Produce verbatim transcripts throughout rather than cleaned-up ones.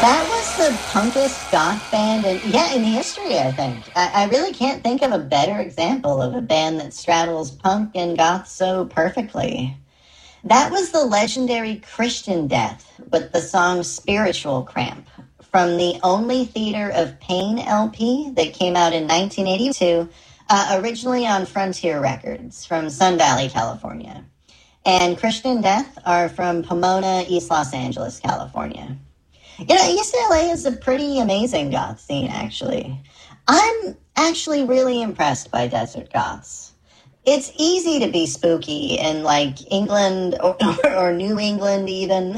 That was the punkest goth band, in, yeah, in history, I think. I, I really can't think of a better example of a band that straddles punk and goth so perfectly. That was the legendary Christian Death with the song Spiritual Cramp from the Only Theater of Pain L P that came out in nineteen eighty-two, uh, originally on Frontier Records from Sun Valley, California. And Christian Death are from Pomona, East Los Angeles, California. You know, East L A is a pretty amazing goth scene, actually. I'm actually really impressed by desert goths. It's easy to be spooky in, like, England or, or, or New England, even.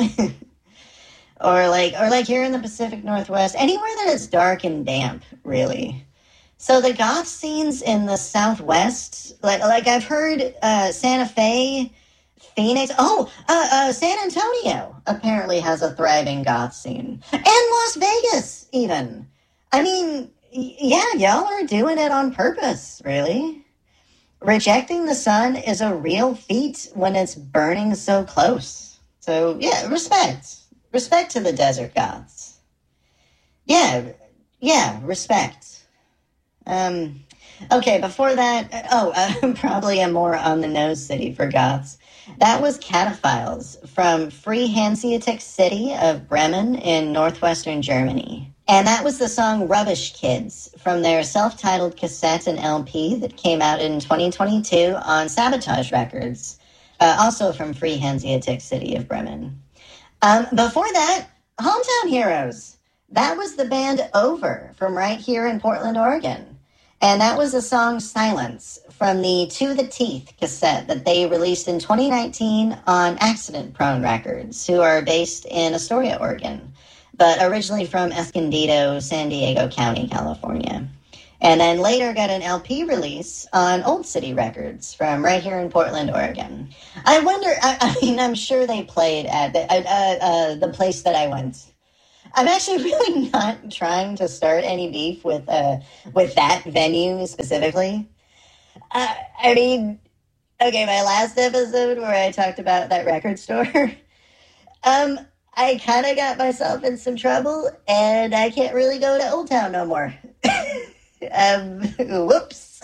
or, like, or like here in the Pacific Northwest. Anywhere that is dark and damp, really. So the goth scenes in the Southwest, like, like I've heard uh, Santa Fe... Phoenix, oh, uh, uh, San Antonio apparently has a thriving goth scene. And Las Vegas, even. I mean, y- yeah, y'all are doing it on purpose, really. Rejecting the sun is a real feat when it's burning so close. So, yeah, respect. Respect to the desert goths. Yeah, yeah, respect. Um, okay, before that, oh, uh, probably a more on-the-nose city for goths. That was Cataphiles from Free Hanseatic City of Bremen in northwestern Germany. And that was the song Rubbish Kids from their self-titled cassette and L P that came out in twenty twenty-two on Sabotage Records, uh, also from Free Hanseatic City of Bremen. Um, before that, Hometown Heroes. That was the band Over from right here in Portland, Oregon. And that was the song Silence from the To the Teeth cassette that they released in twenty nineteen on Accident Prone Records, who are based in Astoria, Oregon, but originally from Escondido, San Diego County, California. And then later got an L P release on Old City Records from right here in Portland, Oregon. I wonder, I, I mean, I'm sure they played at the, uh, uh, the place that I went. I'm actually really not trying to start any beef with uh, with that venue specifically. Uh, I mean, okay, my last episode where I talked about that record store, um, I kind of got myself in some trouble, and I can't really go to Old Town no more. um, whoops.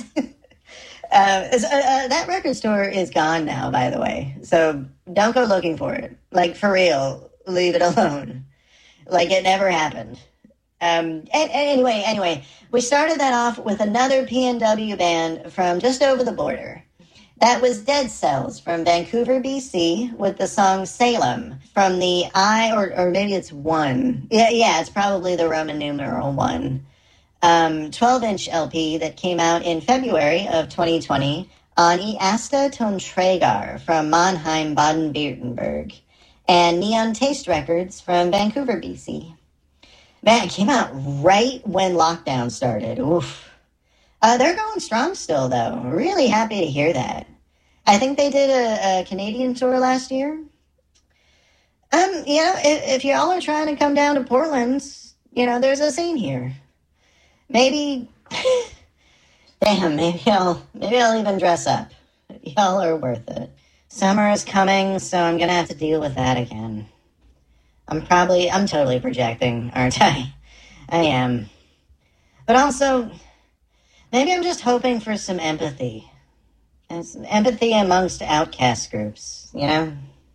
uh, so, uh, that record store is gone now, by the way, so don't go looking for it. Like, for real, leave it alone. Like it never happened. Um, and, and anyway, anyway, we started that off with another P N W band from just over the border. That was Dead Cells from Vancouver, B C, with the song Salem from the I, or, or maybe it's one. Yeah, yeah, it's probably the Roman numeral one. Um, twelve-inch L P that came out in February of twenty twenty on Easta Tonträger from Mannheim, Baden-Württemberg. And Neon Taste Records from Vancouver, B C. Man, it came out right when lockdown started. Oof. Uh, they're going strong still, though. Really happy to hear that. I think they did a, a Canadian tour last year. Um, you know, if, if y'all are trying to come down to Portland, you know, there's a scene here. Maybe, damn, maybe I'll, maybe I'll even dress up. Y'all are worth it. Summer is coming, so I'm going to have to deal with that again. I'm probably, I'm totally projecting, aren't I? I am. But also, maybe I'm just hoping for some empathy. And some empathy amongst outcast groups, you know?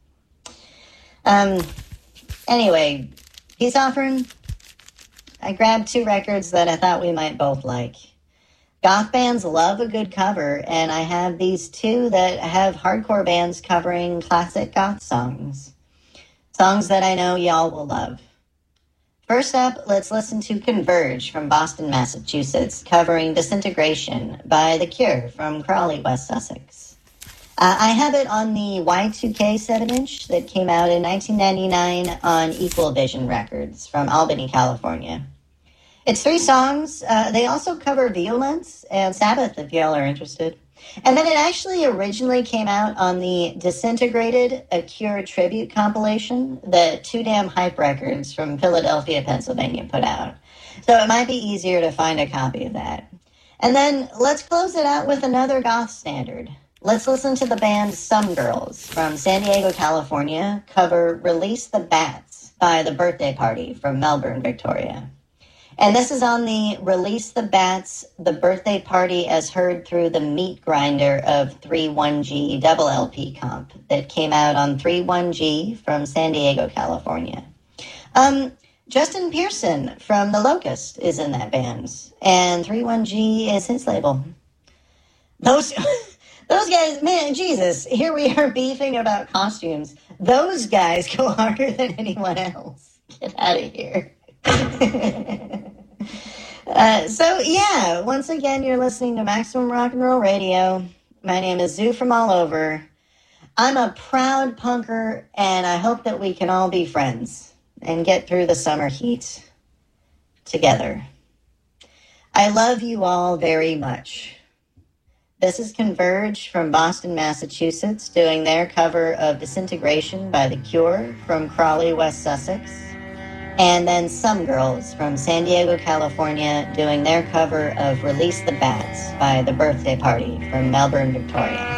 Um, anyway, peace offering. I grabbed two records that I thought we might both like. Goth bands love a good cover, and I have these two that have hardcore bands covering classic goth songs. Songs that I know y'all will love. First up, let's listen to Converge from Boston, Massachusetts, covering Disintegration by The Cure from Crawley, West Sussex. Uh, I have it on the Y two K seven-inch that came out in nineteen ninety-nine on Equal Vision Records from Albany, California. It's three songs. Uh, they also cover Violence and Sabbath, if y'all are interested. And then it actually originally came out on the Disintegrated, a Cure tribute compilation that Too Damn Hype Records from Philadelphia, Pennsylvania put out. So it might be easier to find a copy of that. And then let's close it out with another goth standard. Let's listen to the band Some Girls from San Diego, California cover Release the Bats by The Birthday Party from Melbourne, Victoria. And this is on the Release the Bats, The Birthday Party as heard through the Meat Grinder of three one G double L P comp that came out on three one G from San Diego, California. Um, Justin Pearson from The Locust is in that band, and three one G is his label. Those, those guys, man, Jesus, here we are beefing about costumes. Those guys go harder than anyone else. Get out of here. uh, so, yeah, once again, you're listening to Maximum Rock and Roll Radio. My name is Zoo from all over. I'm a proud punker, and I hope that we can all be friends and get through the summer heat together. I love you all very much. This is Converge from Boston, Massachusetts, doing their cover of Disintegration by The Cure from Crawley, West Sussex. And then Some Girls from San Diego, California, doing their cover of Release the Bats by The Birthday Party from Melbourne, Victoria.